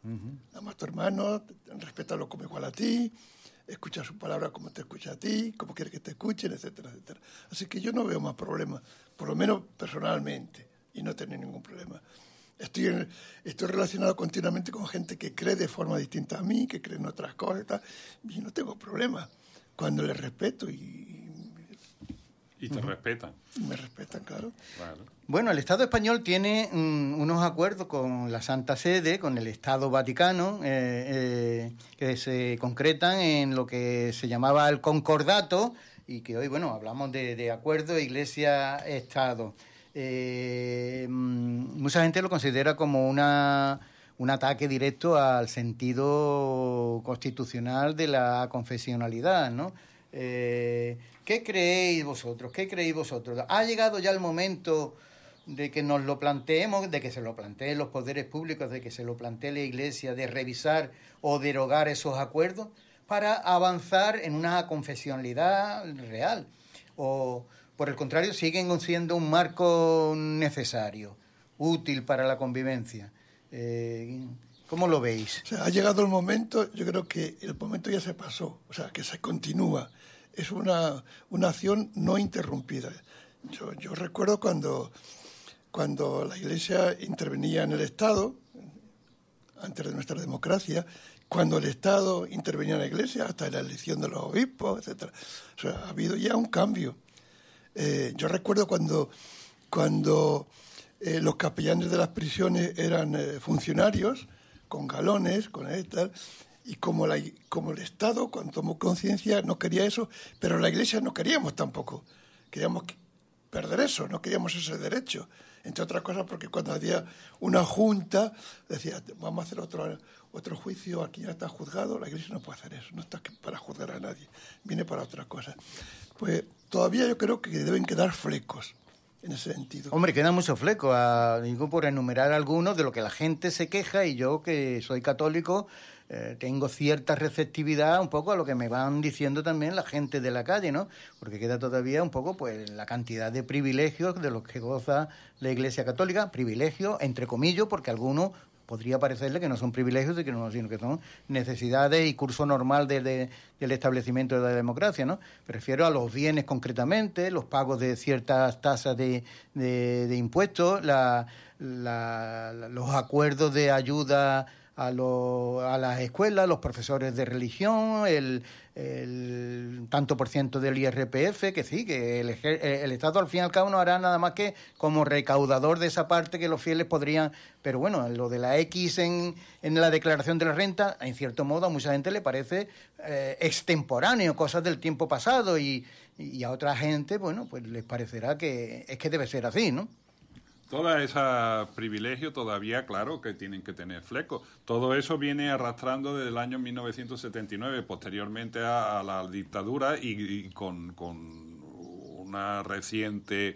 Ama a tu hermano, respétalo como igual a ti, escucha su palabra como te escucha a ti, como quiere que te escuchen, etcétera, etcétera. Así que yo no veo más problemas, por lo menos personalmente, y no tengo ningún problema. Estoy relacionado continuamente con gente que cree de forma distinta a mí, que cree en otras cosas y no tengo problema cuando les respeto y te respetan. Me respetan, claro. Bueno, el Estado español tiene unos acuerdos con la Santa Sede, con el Estado Vaticano, que se concretan en lo que se llamaba el concordato y que hoy, bueno, hablamos de acuerdo Iglesia-Estado. Mucha gente lo considera como un ataque directo al sentido constitucional de la confesionalidad, ¿no? ¿Qué creéis vosotros? ¿Ha llegado ya el momento de que nos lo planteemos, de que se lo planteen los poderes públicos, de que se lo plantee la Iglesia, de revisar o derogar esos acuerdos para avanzar en una confesionalidad real? ¿O, por el contrario, siguen siendo un marco necesario, útil para la convivencia? ¿Cómo lo veis? O sea, ha llegado el momento, yo creo que el momento ya se pasó, o sea, que se continúa. Es una acción no interrumpida. Yo recuerdo cuando la Iglesia intervenía en el Estado, antes de nuestra democracia, cuando el Estado intervenía en la Iglesia, hasta la elección de los obispos, etcétera. O sea, ha habido ya un cambio. Yo recuerdo cuando los capellanes de las prisiones eran funcionarios, con galones, con tal, y como el Estado, cuando tomó conciencia, no quería eso, pero la Iglesia no queríamos tampoco. Queríamos perder eso, no queríamos ese derecho. Entre otras cosas porque cuando había una junta, decía, vamos a hacer otro juicio, aquí ya está juzgado, la Iglesia no puede hacer eso, no está para juzgar a nadie, viene para otra cosa. Pues todavía yo creo que deben quedar flecos en ese sentido. Hombre, quedan muchos flecos, digo por enumerar algunos de lo que la gente se queja, y yo que soy católico tengo cierta receptividad un poco a lo que me van diciendo también la gente de la calle, ¿no? Porque queda todavía un poco pues la cantidad de privilegios de los que goza la Iglesia Católica, privilegios entre comillas, porque algunos podría parecerle que no son privilegios, sino que son necesidades y curso normal del establecimiento de la democracia, ¿no? Me refiero a los bienes concretamente, los pagos de ciertas tasas de impuestos, los acuerdos de ayuda a las escuelas, los profesores de religión, el tanto por ciento del IRPF, que sí, que el Estado al fin y al cabo no hará nada más que como recaudador de esa parte que los fieles podrían... Pero bueno, lo de la X en la declaración de la renta, en cierto modo a mucha gente le parece extemporáneo, cosas del tiempo pasado, y a otra gente, bueno, pues les parecerá que es que debe ser así, ¿no? Todos esos privilegios todavía, claro, que tienen que tener flecos. Todo eso viene arrastrando desde el año 1979, posteriormente a la dictadura y con una reciente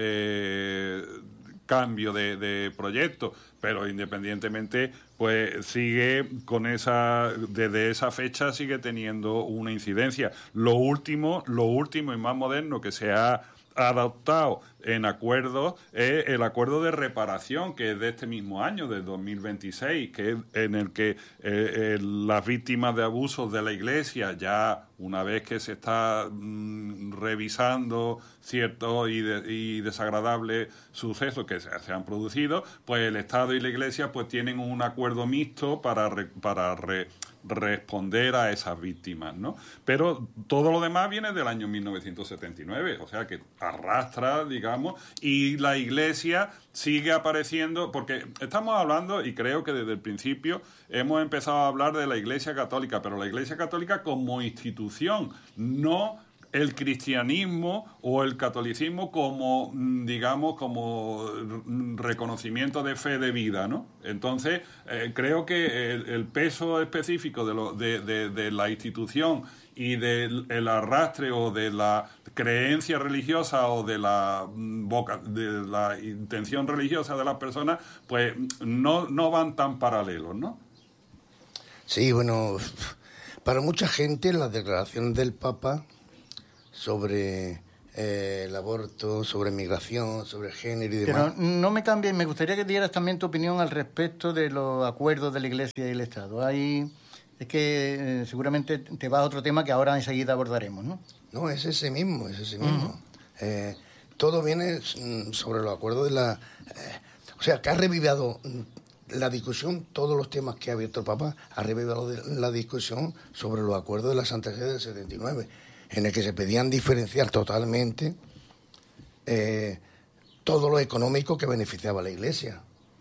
cambio de proyecto. Pero independientemente, pues sigue con desde esa fecha sigue teniendo una incidencia. Lo último y más moderno que se ha adoptado en acuerdos es el acuerdo de reparación, que es de este mismo año, de 2026, que es en el que las víctimas de abusos de la Iglesia, ya una vez que se está revisando ciertos y desagradables sucesos que se han producido, pues el Estado y la Iglesia pues tienen un acuerdo mixto para responder a esas víctimas, ¿no? Pero todo lo demás viene del año 1979, o sea que arrastra, digamos, y la Iglesia sigue apareciendo, porque estamos hablando, y creo que desde el principio hemos empezado a hablar de la Iglesia Católica, pero la Iglesia Católica como institución, no el cristianismo o el catolicismo como, digamos, como reconocimiento de fe de vida, ¿no? Entonces, creo que el peso específico de la institución y del arrastre o de la creencia religiosa o de la intención religiosa de las personas, pues no van tan paralelos, ¿no? Sí, bueno, para mucha gente la declaración del Papa sobre el aborto, sobre migración, sobre género y demás. Pero no me cambies, me gustaría que dieras también tu opinión al respecto de los acuerdos de la Iglesia y el Estado. Es que seguramente te va a otro tema que ahora enseguida abordaremos, ¿no? No, es ese mismo. Todo viene sobre los acuerdos de la... o sea, que ha revivido la discusión, todos los temas que ha abierto el Papa, ha revivido la discusión sobre los acuerdos de la Santa Sede del 79, en el que se pedían diferenciar totalmente todo lo económico que beneficiaba a la Iglesia,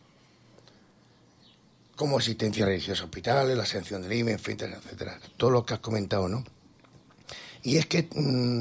como asistencia religiosa a hospitales, la exención del IVA, etcétera, todo lo que has comentado, ¿no? Y es que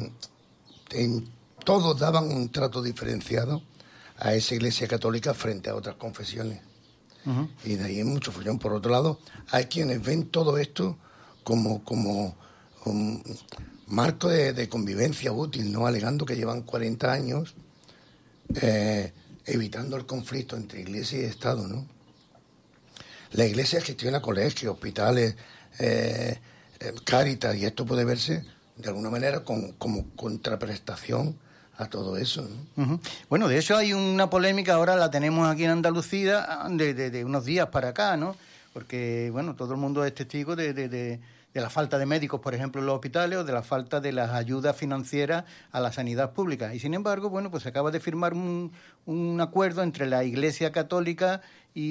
todos daban un trato diferenciado a esa Iglesia católica frente a otras confesiones. Uh-huh. Y de ahí hay mucho follón. Por otro lado, hay quienes ven todo esto como un marco de convivencia útil, ¿no? Alegando que llevan 40 años evitando el conflicto entre Iglesia y Estado, ¿no? La Iglesia gestiona colegios, hospitales, Cáritas, y esto puede verse de alguna manera como contraprestación a todo eso, ¿no? Uh-huh. Bueno, de hecho hay una polémica, ahora la tenemos aquí en Andalucía, de unos días para acá, ¿no? Porque, bueno, todo el mundo es testigo de la falta de médicos, por ejemplo, en los hospitales, o de la falta de las ayudas financieras a la sanidad pública. Y sin embargo, bueno, pues se acaba de firmar un acuerdo entre la Iglesia Católica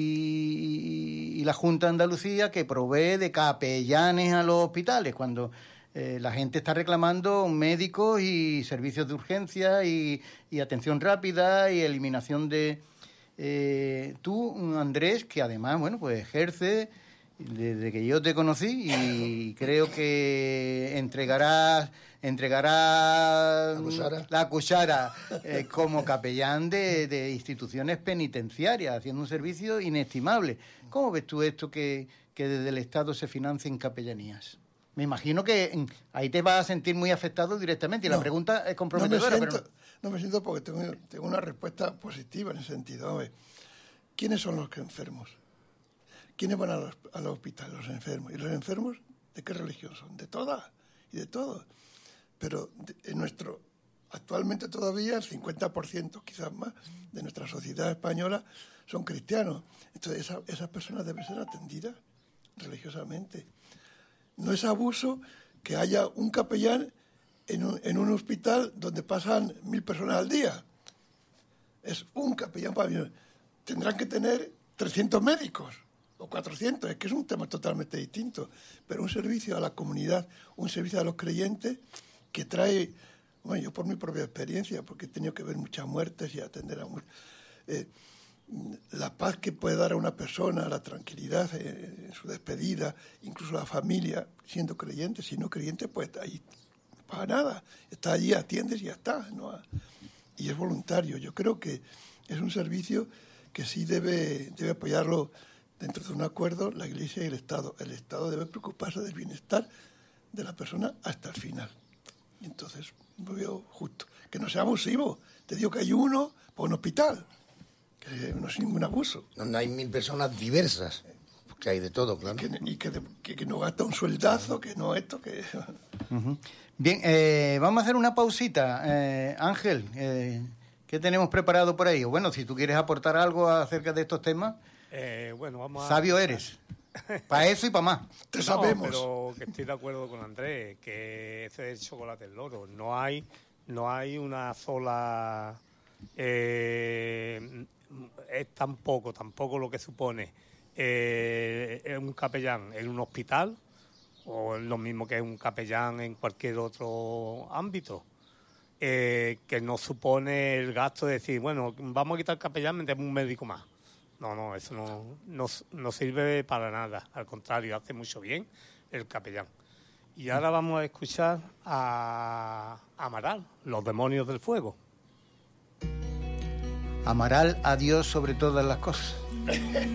y la Junta de Andalucía, que provee de capellanes a los hospitales, cuando la gente está reclamando médicos y servicios de urgencia y atención rápida y eliminación de... tú, Andrés, que además, bueno, pues ejerce desde que yo te conocí, y creo que entregarás la cuchara como capellán de instituciones penitenciarias, haciendo un servicio inestimable. ¿Cómo ves tú esto que desde el Estado se financien capellanías? Me imagino que ahí te vas a sentir muy afectado directamente, y la pregunta es comprometedora. No me siento porque tengo una respuesta positiva en ese sentido. A ver, ¿quiénes son los enfermos? ¿Quiénes van al hospital? Los enfermos. ¿Y los enfermos de qué religión son? De todas y de todos. Pero actualmente todavía el 50%, quizás más, de nuestra sociedad española son cristianos. Entonces esas personas deben ser atendidas religiosamente. No es abuso que haya un capellán en un hospital donde pasan 1.000 personas al día. Es un capellán para mí. Tendrán que tener 300 médicos o 400, es que es un tema totalmente distinto. Pero un servicio a la comunidad, un servicio a los creyentes que trae, bueno, yo por mi propia experiencia, porque he tenido que ver muchas muertes y atender a muchos, la paz que puede dar a una persona, la tranquilidad en su despedida, incluso la familia, siendo creyente. Si no creyente, pues ahí no paga nada, está allí, atiendes y ya está, ¿no? Y es voluntario. Yo creo que es un servicio que sí debe apoyarlo dentro de un acuerdo la Iglesia y el Estado. El Estado debe preocuparse del bienestar de la persona hasta el final. Y entonces, lo veo justo. Que no sea abusivo. Te digo que hay uno para un hospital, que no es ningún abuso. Donde hay 1.000 personas diversas, porque hay de todo, claro. Que no gasta un sueldazo, que no esto, que... Uh-huh. Bien, vamos a hacer una pausita. Ángel, ¿qué tenemos preparado por ahí? O bueno, si tú quieres aportar algo acerca de estos temas, vamos a... sabio eres. Para eso y para más. Te sabemos. Pero que estoy de acuerdo con Andrés, que ese es el chocolate del loro. No hay una sola... es tampoco lo que supone un capellán en un hospital, o lo mismo que un capellán en cualquier otro ámbito, que no supone el gasto de decir, bueno, vamos a quitar el capellán, metemos un médico más. No, eso no sirve para nada. Al contrario, hace mucho bien el capellán. Y ahora vamos a escuchar a Amaral, Los demonios del fuego. Amaral a Dios sobre todas las cosas.